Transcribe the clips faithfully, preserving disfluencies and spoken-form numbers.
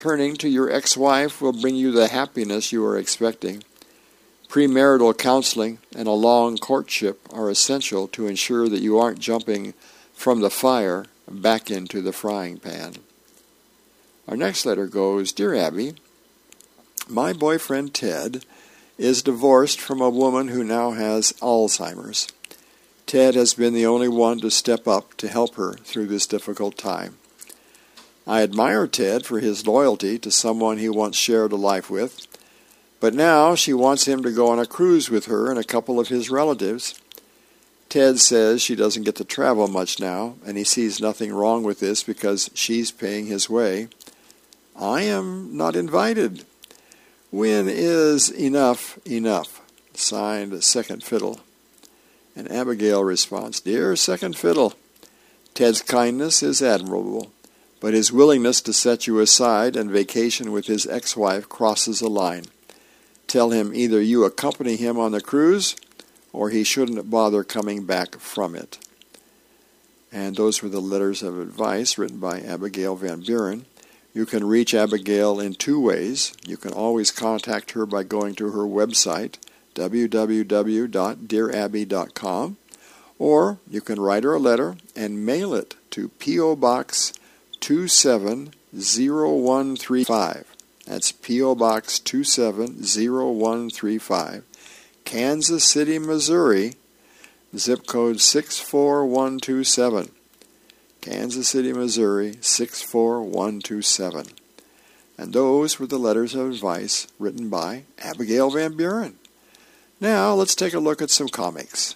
Turning to your ex-wife will bring you the happiness you are expecting. Premarital counseling and a long courtship are essential to ensure that you aren't jumping from the fire back into the frying pan. Our next letter goes, Dear Abby, my boyfriend Ted is divorced from a woman who now has Alzheimer's. Ted has been the only one to step up to help her through this difficult time. I admire Ted for his loyalty to someone he once shared a life with, but now she wants him to go on a cruise with her and a couple of his relatives. Ted says she doesn't get to travel much now, and he sees nothing wrong with this because she's paying his way. I am not invited. When is enough enough? Signed, Second Fiddle. And Abigail responds, Dear Second Fiddle, Ted's kindness is admirable, but his willingness to set you aside and vacation with his ex-wife crosses a line. Tell him either you accompany him on the cruise or he shouldn't bother coming back from it. And those were the letters of advice written by Abigail Van Buren. You can reach Abigail in two ways. You can always contact her by going to her website, w w w dot dear abby dot com, or you can write her a letter and mail it to P O. Box two seven zero one three five. That's P O. Box two seven zero one three five, Kansas City, Missouri, zip code six four one two seven. Kansas City, Missouri, six four one two seven. And those were the letters of advice written by Abigail Van Buren. Now, let's take a look at some comics.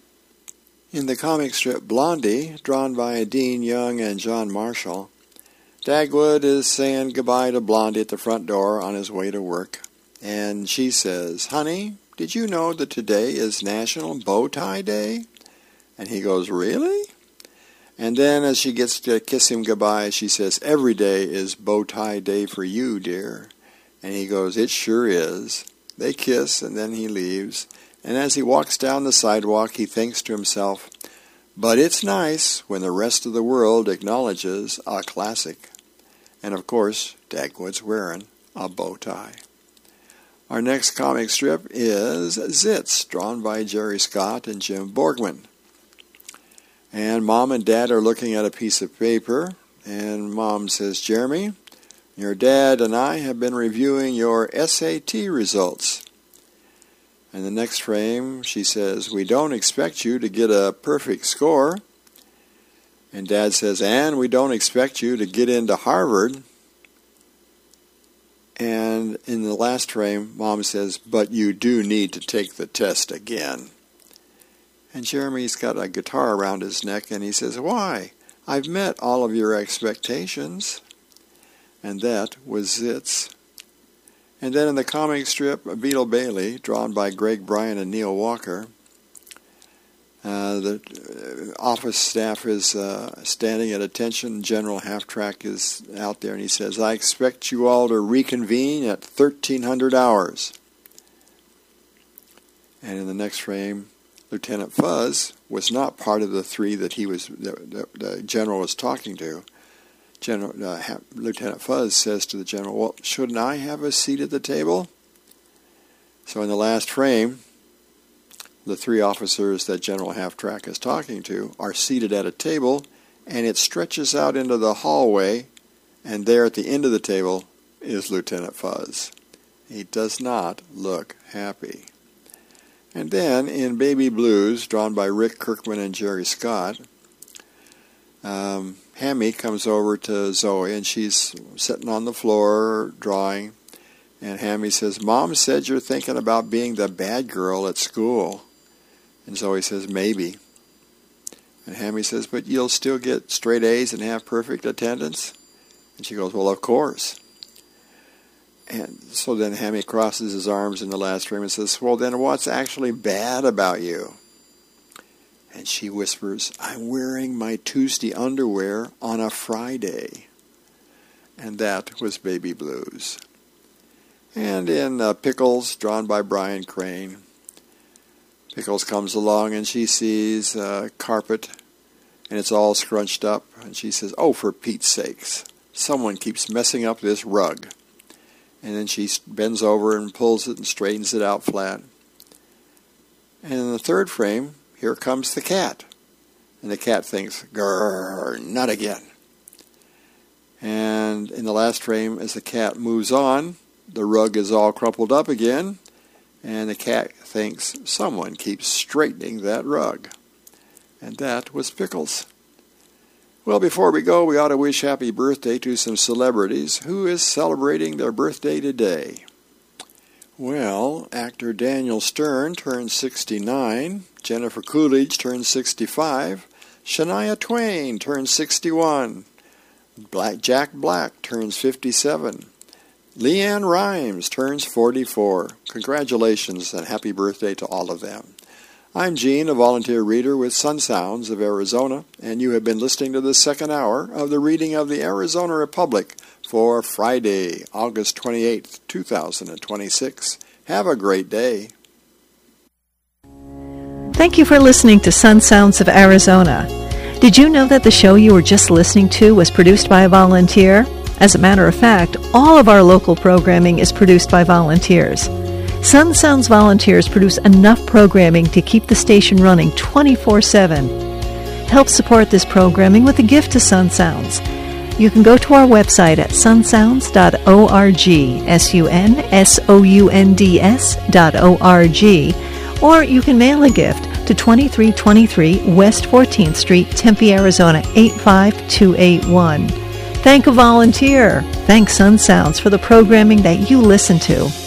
In the comic strip Blondie, drawn by Dean Young and John Marshall, Dagwood is saying goodbye to Blondie at the front door on his way to work. And she says, Honey, did you know that today is National Bow Tie Day? And he goes, Really? And then as she gets to kiss him goodbye, she says, Every day is Bow Tie Day for you, dear. And he goes, It sure is. They kiss, and then he leaves. And as he walks down the sidewalk, he thinks to himself, But it's nice when the rest of the world acknowledges a classic. And of course, Dagwood's wearing a bow tie. Our next comic strip is Zits, drawn by Jerry Scott and Jim Borgman. And Mom and Dad are looking at a piece of paper, and Mom says, Jeremy, your dad and I have been reviewing your S A T results. And the next frame, she says, we don't expect you to get a perfect score. And Dad says, and we don't expect you to get into Harvard. And in the last frame, Mom says, but you do need to take the test again. And Jeremy's got a guitar around his neck, and he says, why? I've met all of your expectations. And that was Zits. And then in the comic strip, Beetle Bailey, drawn by Greg Bryan and Neil Walker, uh, the office staff is uh, standing at attention. General Half-Track is out there, and he says, I expect you all to reconvene at thirteen hundred hours. And in the next frame, Lieutenant Fuzz was not part of the three that he was, the, the, the general was talking to. General, uh, Lieutenant Fuzz says to the general, well, shouldn't I have a seat at the table? So in the last frame, the three officers that General Half-Track is talking to are seated at a table, and it stretches out into the hallway, and there at the end of the table is Lieutenant Fuzz. He does not look happy. And then in Baby Blues, drawn by Rick Kirkman and Jerry Scott, um, Hammy comes over to Zoe, and she's sitting on the floor drawing, and Hammy says, Mom said you're thinking about being the bad girl at school. And Zoe says, maybe. And Hammy says, but you'll still get straight A's and have perfect attendance? And she goes, well, of course. And so then Hammy crosses his arms in the last frame and says, well, then what's actually bad about you? And she whispers, I'm wearing my Tuesday underwear on a Friday. And that was Baby Blues. And in uh, Pickles, drawn by Brian Crane, Pickles comes along and she sees uh, carpet, and it's all scrunched up. And she says, oh, for Pete's sakes, someone keeps messing up this rug. And then she bends over and pulls it and straightens it out flat. And in the third frame, here comes the cat. And the cat thinks, grrr, not again. And in the last frame, as the cat moves on, the rug is all crumpled up again, and the cat thinks someone keeps straightening that rug. And that was Pickles. Well, before we go, we ought to wish happy birthday to some celebrities. Who is celebrating their birthday today? Well, actor Daniel Stern turns sixty-nine, Jennifer Coolidge turns sixty-five, Shania Twain turns sixty-one, Black Jack Black turns fifty-seven, Leanne Rimes turns forty-four. Congratulations and happy birthday to all of them. I'm Gene, a volunteer reader with Sun Sounds of Arizona, and you have been listening to the second hour of the reading of the Arizona Republic for Friday, August twenty-eighth, two thousand twenty-six. Have a great day. Thank you for listening to Sun Sounds of Arizona. Did you know that the show you were just listening to was produced by a volunteer? As a matter of fact, all of our local programming is produced by volunteers. Sun Sounds volunteers produce enough programming to keep the station running twenty-four seven. Help support this programming with a gift to Sun Sounds. You can go to our website at sun sounds dot org, S U N S O U N D S dot O R G, or you can mail a gift to twenty-three twenty-three West fourteenth Street, Tempe, Arizona, eight five two eight one. Thank a volunteer. Thank Sun Sounds for the programming that you listen to.